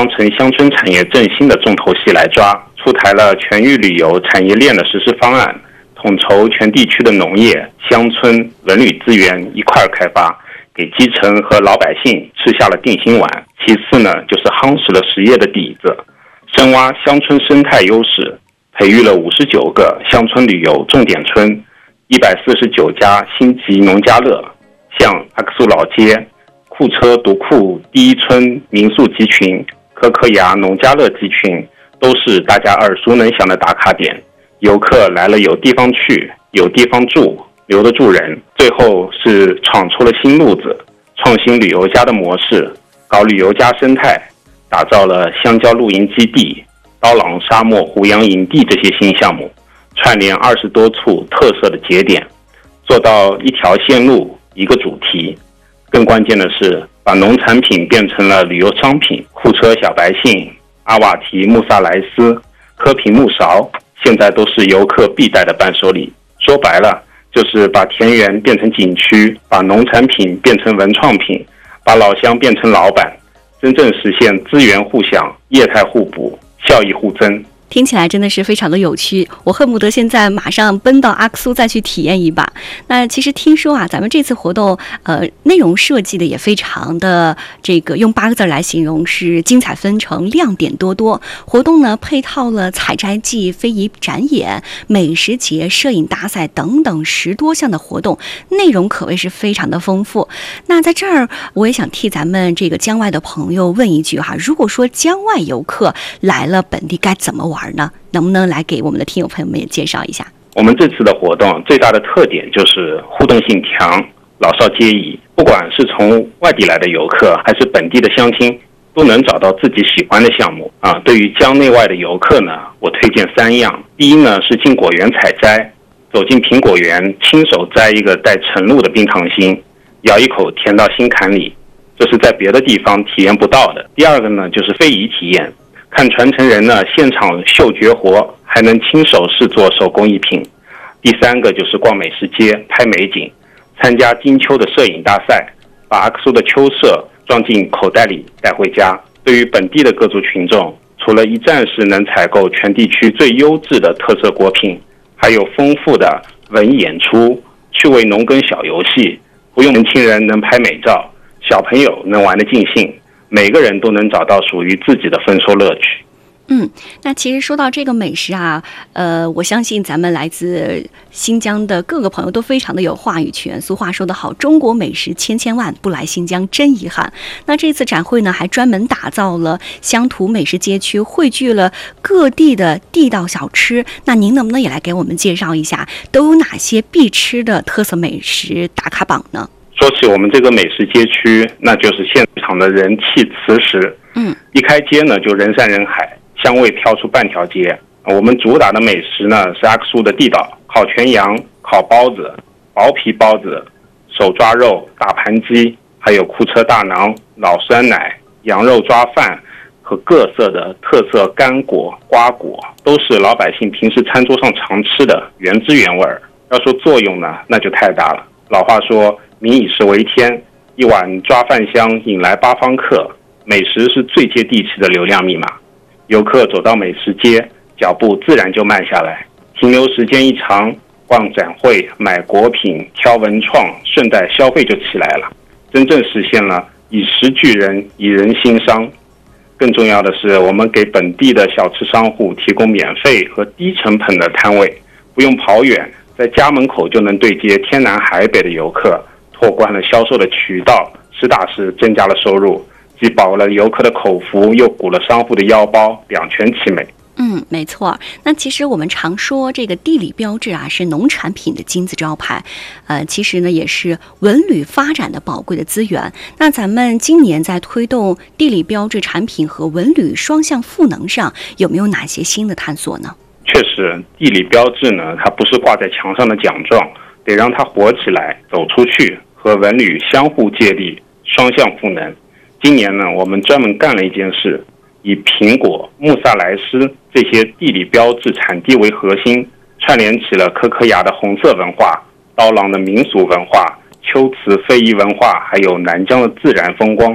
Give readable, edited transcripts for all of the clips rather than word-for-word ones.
当成乡村产业振兴的重头戏来抓，出台了全域旅游产业链的实施方案，统筹全地区的农业、乡村、文旅资源一块开发，给基层和老百姓吃下了定心丸。其次呢，就是夯实了实业的底子，深挖乡村生态优势，培育了59个乡村旅游重点村，149家星级农家乐，像阿克苏老街、库车独库第一村民宿集群、科科崖农家乐集群，都是大家耳熟能详的打卡点。游客来了有地方去，有地方住，留得住人。最后是闯出了新路子，创新旅游家的模式，搞旅游加生态，打造了香蕉露营基地、刀郎沙漠胡杨营地这些新项目，串联20多处特色的节点，做到一条线路一个主题。更关键的是，把农产品变成了旅游商品，库车小白杏、阿瓦提穆萨莱斯、科品木勺，现在都是游客必带的伴手礼。说白了，就是把田园变成景区，把农产品变成文创品，把老乡变成老板，真正实现资源互享、业态互补、效益互增。 听起来真的是非常的有趣，我恨不得现在马上奔到阿克苏再去体验一把。那其实听说啊，咱们这次活动内容设计的也非常的用8个字来形容是精彩纷呈、亮点多多。活动呢配套了采摘季、非遗展演、美食节、摄影大赛等等10多项的活动，内容可谓是非常的丰富。那在这儿我也想替咱们疆外的朋友问一句哈，如果说疆外游客来了本地该怎么玩呢？能不能来给我们的听友朋友们也介绍一下？ 我们这次的活动最大的特点就是互动性强，老少皆宜，不管是从外地来的游客还是本地的乡亲，都能找到自己喜欢的项目啊。对于疆内外的游客呢，我推荐3样。第一呢是进果园采摘，走进苹果园，亲手摘一个带晨露的冰糖心，咬一口甜到心坎里，这是在别的地方体验不到的。第二个呢就是非遗体验，看传承人呢现场秀绝活，还能亲手试做手工艺品。第3个就是逛美食街拍美景，参加金秋的摄影大赛，把阿克苏的秋色装进口袋里带回家。对于本地的各族群众，除了一站式能采购全地区最优质的特色果品，还有丰富的文艺演出、趣味农耕小游戏，不用年轻人能拍美照，小朋友能玩得尽兴，每个人都能找到属于自己的丰收乐趣。 那其实说到这个美食啊，我相信咱们来自新疆的各个朋友都非常的有话语权。俗话说得好，中国美食千万，不来新疆真遗憾。那这次展会呢，还专门打造了乡土美食街区，汇聚了各地的地道小吃。那您能不能也来给我们介绍一下，都有哪些必吃的特色美食打卡榜呢？ 说起我们这个美食街区，那就是现场的人气磁石。一开街呢就人山人海，香味飘出半条街。我们主打的美食呢是阿克苏的地道，烤全羊、烤包子、薄皮包子、手抓肉、大盘鸡，还有库车大馕、老酸奶、羊肉抓饭和各色的特色干果、瓜果，都是老百姓平时餐桌上常吃的原汁原味。要说作用呢，那就太大了。老话说民以食为天，一碗抓饭香引来8方客，美食是最接地气的流量密码。游客走到美食街，脚步自然就慢下来，停留时间一长，逛展会、买果品、挑文创，顺带消费就起来了，真正实现了以食聚人，以人心商。更重要的是，我们给本地的小吃商户提供免费和低成本的摊位，不用跑远，在家门口就能对接天南海北的游客，拓宽了销售的渠道，实打实增加了收入，既饱了游客的口福，又鼓了商户的腰包，两全其美。 没错。那其实我们常说这个地理标志啊，是农产品的金字招牌，其实呢也是文旅发展的宝贵的资源。那咱们今年在推动地理标志产品和文旅双向赋能上，有没有哪些新的探索呢？ 确实，地理标志呢，它不是挂在墙上的奖状，得让它活起来，走出去，和文旅相互借力，双向赋能。今年呢，我们专门干了一件事，以苹果、穆萨莱斯这些地理标志产地为核心，串联起了科科崖的红色文化、刀郎的民俗文化、秋瓷非遗文化，还有南疆的自然风光，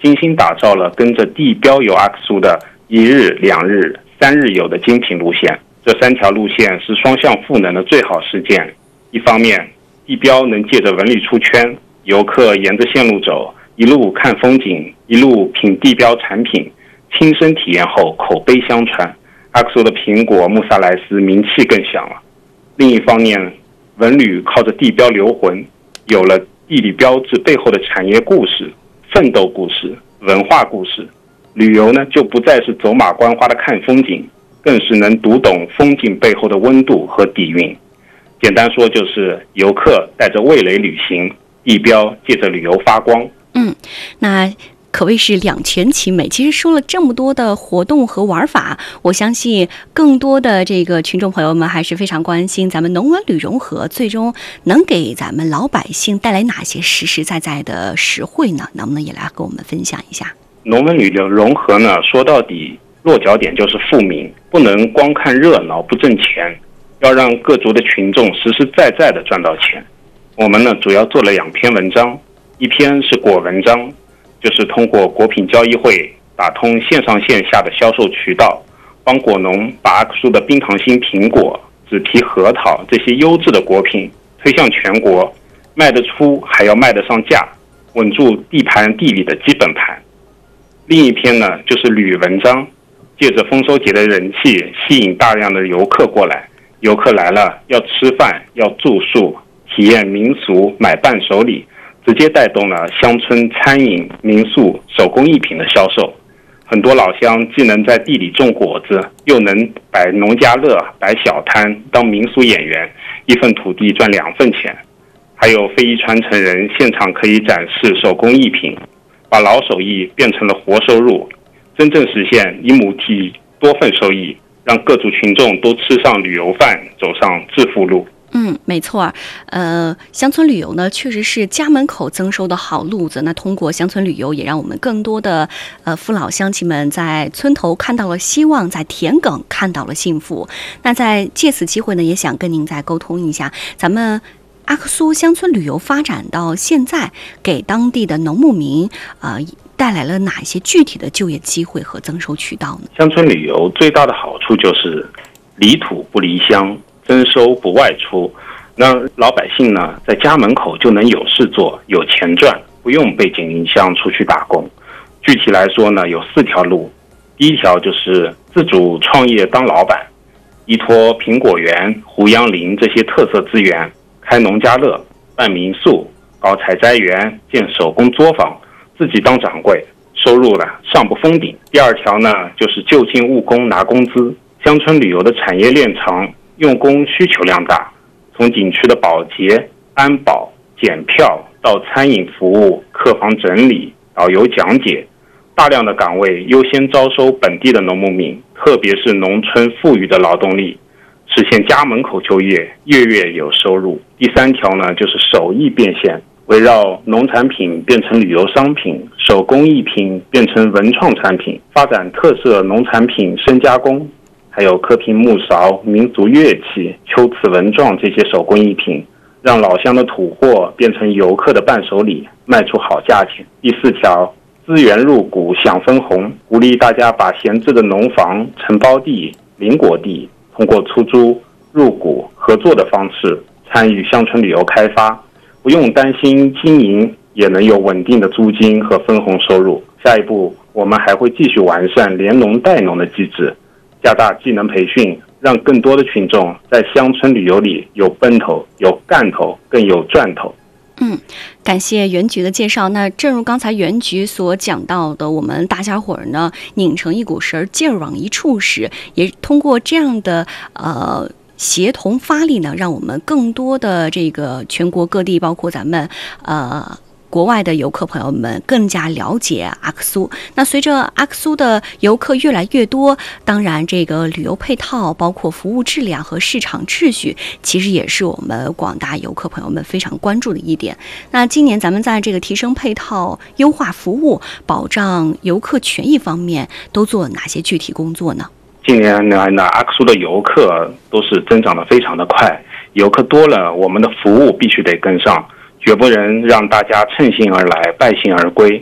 精心打造了跟着地标游阿克苏的1日、2日、3日游的精品路线。这3条路线是双向赋能的最好实践。一方面，地标能借着文旅出圈，游客沿着线路走，一路看风景，一路品地标产品，亲身体验后口碑相传，阿克苏的苹果、穆萨莱斯名气更响了。另一方面，文旅靠着地标留魂，有了地理标志背后的产业故事、奋斗故事、文化故事。旅游呢，就不再是走马观花的看风景，更是能读懂风景背后的温度和底蕴。简单说，就是游客带着味蕾旅行，地标借着旅游发光。 那可谓是两全其美。其实说了这么多的活动和玩法，我相信更多的这个群众朋友们还是非常关心咱们农文旅融合最终能给咱们老百姓带来哪些实实在在的实惠呢？能不能也来跟我们分享一下？ 农文旅的融合呢，说到底落脚点就是富民，不能光看热闹不挣钱，要让各族的群众实实在在的赚到钱。我们呢主要做了2篇文章，一篇是果文章，就是通过果品交易会打通线上线下的销售渠道，帮果农把阿克苏的冰糖心苹果、紫皮核桃这些优质的果品推向全国，卖得出还要卖得上价，稳住地盘地理的基本盘。另一篇呢就是旅文章，借着丰收节的人气，吸引大量的游客过来。游客来了要吃饭，要住宿，体验民俗，买伴手礼，直接带动了乡村餐饮、民宿、手工艺品的销售。很多老乡既能在地里种果子，又能摆农家乐、摆小摊，当民俗演员，一份土地赚2份钱。还有非遗传承人现场可以展示手工艺品，把老手艺变成了活收入，真正实现一亩地多份收益，让各族群众都吃上旅游饭，走上致富路。 没错。乡村旅游呢，确实是家门口增收的好路子。那通过乡村旅游，也让我们更多的父老乡亲们在村头看到了希望，在田埂看到了幸福。那在借此机会呢，也想跟您再沟通一下，咱们阿克苏乡村旅游发展到现在，给当地的农牧民带来了哪些具体的就业机会和增收渠道呢？ 乡村旅游最大的好处就是离土不离乡，增收不外出，让老百姓呢在家门口就能有事做，有钱赚，不用背井离乡出去打工。具体来说呢，有4条路。第一条就是自主创业当老板，依托苹果园、胡杨林这些特色资源，开农家乐、办民宿、搞采摘园、建手工作坊，自己当掌柜，收入呢上不封顶。第2条呢就是就近务工拿工资。乡村旅游的产业链长，用工需求量大，从景区的保洁、安保、检票到餐饮服务、客房整理、导游讲解，大量的岗位优先招收本地的农牧民，特别是农村富裕的劳动力，实现家门口就业，月月有收入。第3条呢就是手艺变现，围绕农产品变成旅游商品，手工艺品变成文创产品，发展特色农产品深加工，还有刻屏木勺、民族乐器、秋瓷文状这些手工艺品，让老乡的土货变成游客的伴手礼，卖出好价钱。第4条，资源入股享分红，鼓励大家把闲置的农房、承包地、邻国地，通过出租、入股、合作的方式参与乡村旅游开发，不用担心经营，也能有稳定的租金和分红收入。下一步，我们还会继续完善联农带农的机制，加大技能培训，让更多的群众在乡村旅游里有奔头、有干头，更有赚头。 感谢袁局的介绍。那正如刚才袁局所讲到的，我们大家伙儿呢拧成一股绳，劲儿往一处使，也通过这样的协同发力呢，让我们更多的这个全国各地，包括咱们国外的游客朋友们更加了解阿克苏。那随着阿克苏的游客越来越多，当然这个旅游配套包括服务质量和市场秩序，其实也是我们广大游客朋友们非常关注的一点。那今年咱们在这个提升配套、优化服务、保障游客权益方面都做了哪些具体工作呢？ 近年来呢，阿克苏的游客都是增长得非常的快，游客多了，我们的服务必须得跟上，绝不能让大家乘兴而来，败兴而归。我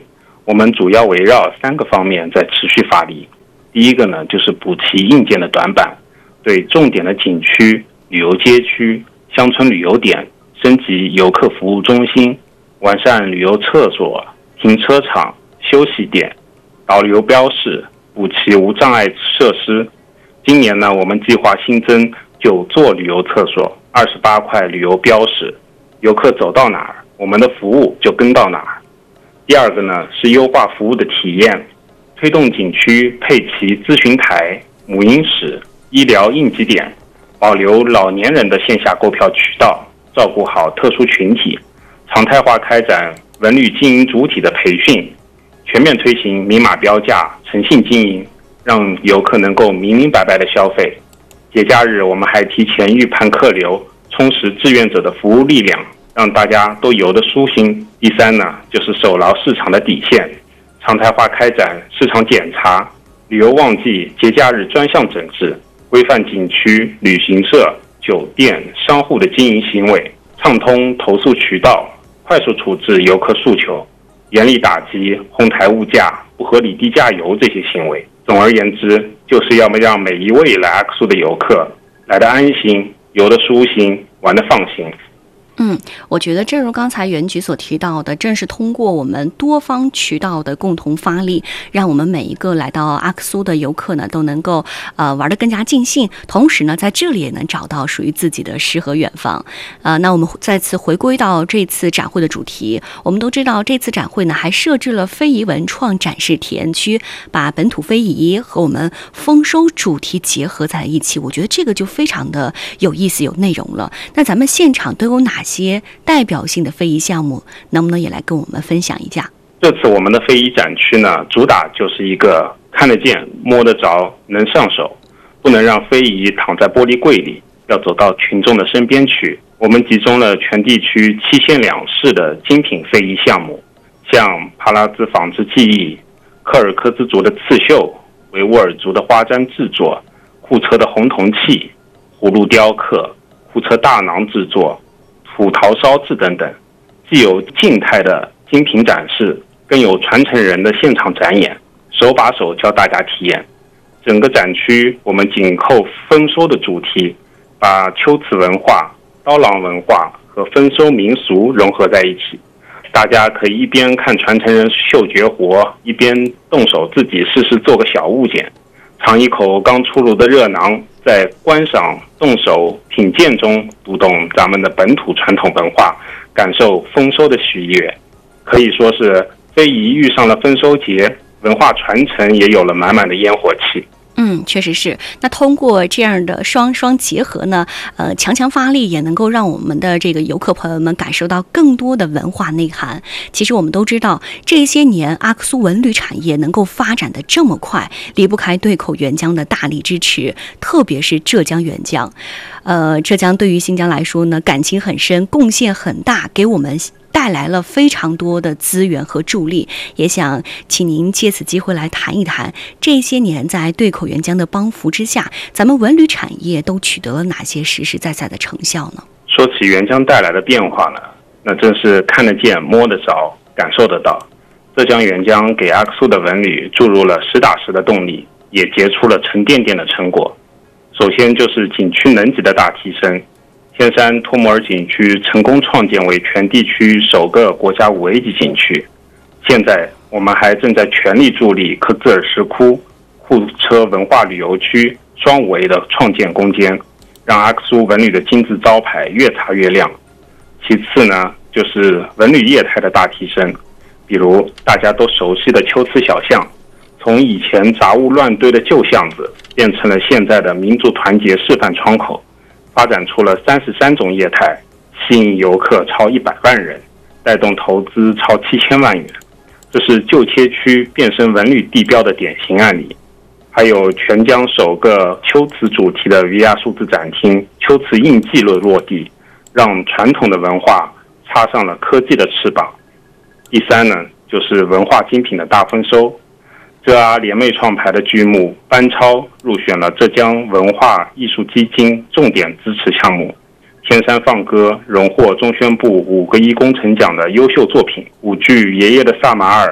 我们主要围绕3个方面在持续发力。第一个呢，就是补齐硬件的短板，对重点的景区、旅游街区、乡村旅游点升级游客服务中心，完善旅游厕所、停车场、休息点、导游标示，补齐无障碍设施。今年呢，我们计划新增9座旅游厕所，28块旅游标识，游客走到哪儿，我们的服务就跟到哪儿。第二个呢，是优化服务的体验，推动景区配齐咨询台、母婴室、医疗应急点，保留老年人的线下购票渠道，照顾好特殊群体，常态化开展文旅经营主体的培训，全面推行明码标价、诚信经营，让游客能够明明白白的消费。节假日我们还提前预判客流，充实志愿者的服务力量，让大家都游得舒心。第三呢，就是守牢市场的底线，常态化开展市场检查，旅游旺季、节假日专项整治，规范景区、旅行社、酒店、商户的经营行为，畅通投诉渠道，快速处置游客诉求，严厉打击哄抬物价、不合理低价游这些行为。总而言之，就是要让每一位来阿克苏的游客来得安心、游得舒心、玩得放心。 我觉得正如刚才袁局所提到的，正是通过我们多方渠道的共同发力，让我们每一个来到阿克苏的游客呢，都能够玩得更加尽兴，同时呢，在这里也能找到属于自己的诗和远方。那我们再次回归到这次展会的主题，我们都知道这次展会呢，还设置了非遗文创展示体验区，把本土非遗和我们丰收主题结合在一起，我觉得这个就非常的有意思、有内容了。那咱们现场都有哪些代表性的非遗项目，能不能也来跟我们分享一下？ 这次我们的非遗展区呢，主打就是一个看得见、摸得着、能上手，不能让非遗躺在玻璃柜里，要走到群众的身边去。我们集中了全地区7县2市的精品非遗项目，像帕拉兹纺织技艺、柯尔克孜族的刺绣、维吾尔族的花毡制作、库车的红铜器、葫芦雕刻、库车大囊制作、土陶烧制等等，既有静态的精品展示，更有传承人的现场展演，手把手教大家体验。整个展区我们紧扣丰收的主题，把秋瓷文化、刀郎文化和丰收民俗融合在一起。大家可以一边看传承人嗅觉活，一边动手自己试试做个小物件，尝一口刚出炉的热馕，在观赏、动手、品鉴中读懂咱们的本土传统文化，感受丰收的喜悦。可以说是非遗遇上了丰收节，文化传承也有了满满的烟火气。 确实是。那通过这样的双双结合呢，强发力，也能够让我们的这个游客朋友们感受到更多的文化内涵。其实我们都知道，这些年阿克苏文旅产业能够发展的这么快，离不开对口援疆的大力支持，特别是浙江援疆。浙江对于新疆来说呢，感情很深，贡献很大，给我们带来了非常多的资源和助力。也想请您借此机会来谈一谈，这些年在对口援疆的帮扶之下，咱们文旅产业都取得了哪些实实在在的成效呢？ 说起援疆带来的变化呢，那真是看得见、摸得着、感受得到。浙江援疆给阿克苏的文旅注入了实打实的动力，也结出了沉甸甸的成果。首先就是景区能级的大提升，天山托木尔景区成功创建为全地区首个国家5A级景区。现在我们还正在全力助力克孜尔石窟、库车文化旅游区双5A的创建攻坚，让阿克苏文旅的金字招牌越擦越亮。其次呢，就是文旅业态的大提升，比如大家都熟悉的秋瓷小巷，从以前杂物乱堆的旧巷子，变成了现在的民族团结示范窗口，发展出了33种业态，吸引游客超100万人，带动投资超7000万元。这是旧街区变身文旅地标的典型案例。还有全疆首个秋瓷主题的维亚数字展厅秋瓷印记的落地，让传统的文化插上了科技的翅膀。第三呢，就是文化精品的大丰收。浙阿联袂创牌的剧目《班超》入选了浙江文化艺术基金重点支持项目，天山放歌荣获中宣部5个1工程奖的优秀作品，舞剧《爷爷的萨马尔》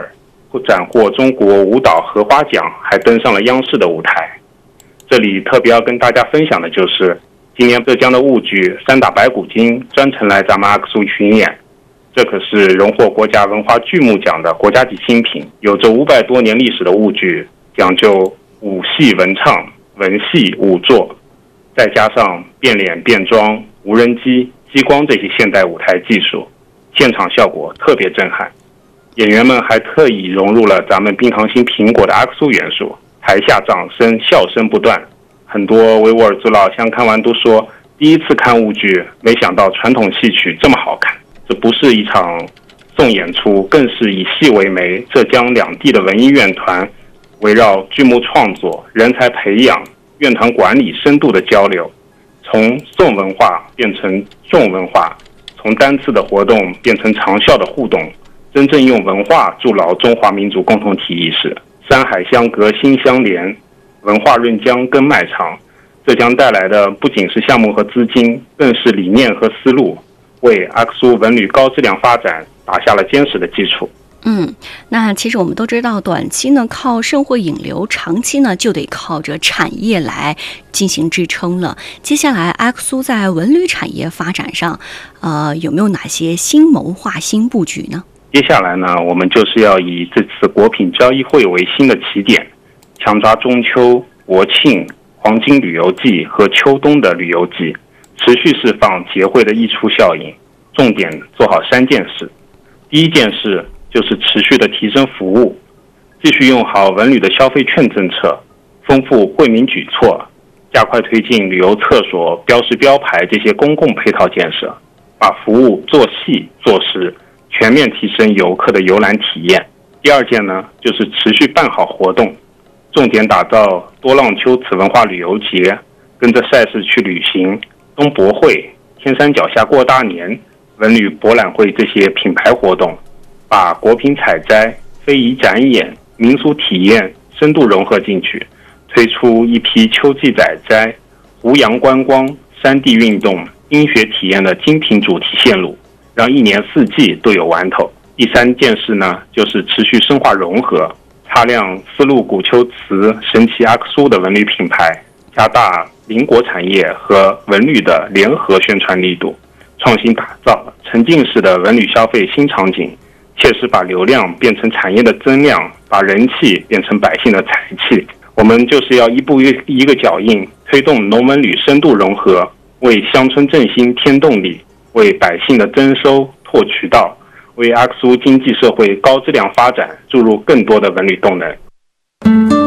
斩获中国舞蹈荷花奖，还登上了央视的舞台。这里特别要跟大家分享的就是，今年浙江的舞剧《三打白骨精》专程来咱们阿克苏巡演，这可是荣获国家文化剧目奖的国家级新品。有着500多年历史的舞剧，讲究舞戏文唱、文戏舞作，再加上变脸变装、无人机、激光这些现代舞台技术，现场效果特别震撼。演员们还特意融入了咱们冰糖心苹果的阿克苏元素，台下掌声笑声不断。很多维吾尔族老乡看完都说，第一次看舞剧，没想到传统戏曲这么好看。这不是一场送演出，更是以戏为媒，浙江两地的文艺院团围绕剧目创作、人才培养、院团管理深度的交流，从颂文化变成重文化，从单次的活动变成长效的互动，真正用文化筑牢中华民族共同体意识。山海相隔心相连，文化润浆更脉长。这将带来的不仅是项目和资金，更是理念和思路，为阿克苏文旅高质量发展打下了坚实的基础。 那其实我们都知道，短期呢靠盛会引流，长期呢就得靠着产业来进行支撑了。接下来阿克苏在文旅产业发展上，有没有哪些新谋划、新布局呢？ 接下来呢，我们就是要以这次国品交易会为新的起点，强抓中秋、国庆、黄金旅游季和秋冬的旅游季，持续释放节会的溢出效应，重点做好3件事。第一件事就是持续的提升服务，继续用好文旅的消费券政策，丰富惠民举措，加快推进旅游厕所、标识标牌这些公共配套建设，把服务做细做实，全面提升游客的游览体验。第二件呢，就是持续办好活动，重点打造多浪秋瓷文化旅游节，跟着赛事去旅行，东博会、天山脚下过大年、文旅博览会这些品牌活动，把国品采摘、非遗展演、民俗体验深度融合进去，推出一批秋季采摘、湖洋观光、山地运动、冰雪体验的精品主题线路，让1年4季都有玩头。第3件事呢，就是持续深化融合，擦亮丝路古丘瓷、神奇阿克苏的文旅品牌，加大邻国产业和文旅的联合宣传力度，创新打造沉浸式的文旅消费新场景，切实把流量变成产业的增量，把人气变成百姓的财气。我们就是要一步一个脚印，推动农文旅深度融合，为乡村振兴添动力，为百姓的增收拓渠道，为阿克苏经济社会高质量发展注入更多的文旅动能。